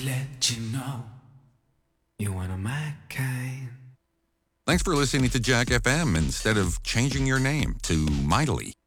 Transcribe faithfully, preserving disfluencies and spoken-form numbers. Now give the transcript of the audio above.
let you know you're one of my kind. Thanks for listening to Jack F M instead of changing your name to Mightily.